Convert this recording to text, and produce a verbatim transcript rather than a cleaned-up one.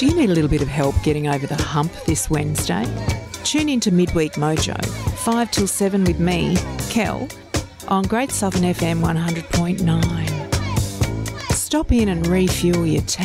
Do you need a little bit of help getting over the hump this Wednesday? Tune in to Midweek Mojo, five till seven with me, Kel, on Great Southern F M one hundred point nine. Stop in and refuel your tank.